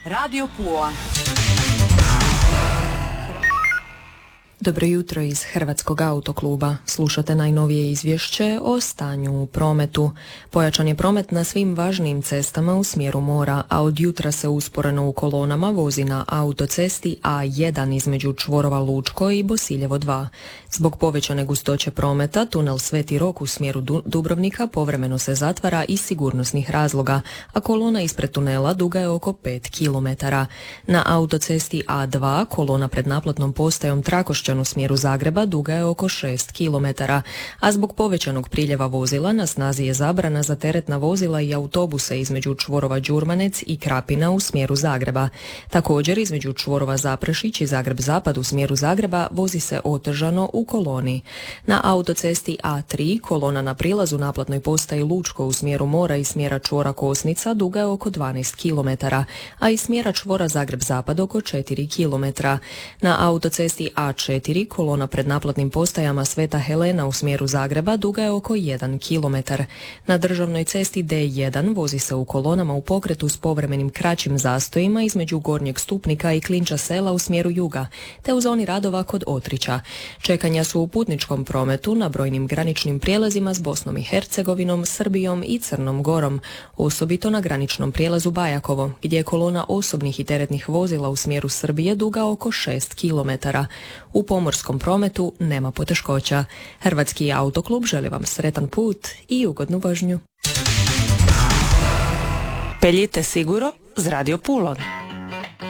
Radio Pula. Dobro jutro iz Hrvatskog autokluba. Slušate najnovije izvješće o stanju u prometu. Pojačan je promet na svim važnijim cestama u smjeru mora, a od jutra se usporeno u kolonama vozi na autocesti A1 između čvorova Lučko i Bosiljevo 2. Zbog povećane gustoće prometa, tunel Sveti Rok u smjeru Dubrovnika povremeno se zatvara iz sigurnosnih razloga, a kolona ispred tunela duga je oko 5 km. Na autocesti A2 kolona pred naplatnom postajom Trakošćan u smjeru Zagreba duga je oko 6 km, a zbog povećanog priljeva vozila na snazi je zabrana za teretna vozila i autobuse između čvorova Đurmanec i Krapina u smjeru Zagreba. Također između čvorova Zaprešić i Zagreb Zapad u smjeru Zagreba vozi se otežano u koloni. Na autocesti A3 kolona na prilazu naplatnoj postaji Lučko u smjeru mora i smjera čvora Kosnica duga je oko 12 km, a iz smjera čvora Zagreb Zapad oko 4 km. Na autocesti A4 kolona pred naplatnim postajama Sveta Helena u smjeru Zagreba duga je oko 1 km. Na državnoj cesti D1 vozi se u kolonama u pokretu s povremenim kraćim zastojima između Gornjeg Stupnika i Klinča Sela u smjeru juga, te u zoni radova kod Otrića. Čekanja su u putničkom prometu na brojnim graničnim prijelazima s Bosnom i Hercegovinom, Srbijom i Crnom Gorom, osobito na graničnom prijelazu Bajakovo, gdje je kolona osobnih i teretnih vozila u smjeru Srbije duga oko 6 km. U pomorskom prometu nema poteškoća. Hrvatski autoklub želi vam sretan put i ugodnu vožnju. Peljite siguro z Radio Pulom.